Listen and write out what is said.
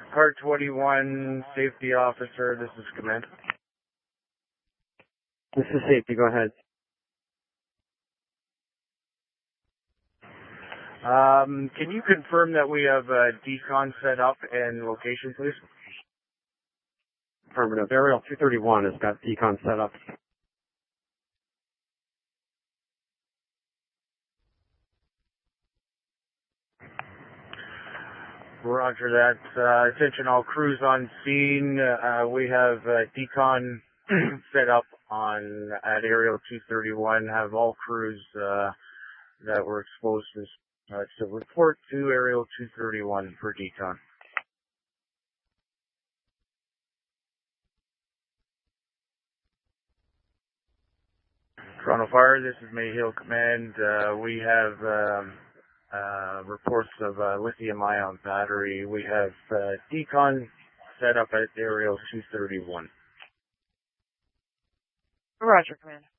Part 21, safety officer, this is command. This is safety, go ahead. Can you confirm that we have decon set up and location, please? Affirmative. Aerial 231 has got decon set up. Roger that. Attention all crews on scene. We have decon set up at Aerial 231. Have all crews that were exposed to report to Aerial 231 for decon. Toronto Fire, this is Mayhill Command. We have reports of lithium-ion battery. We have decon set up at Aerial 231. Roger, Command.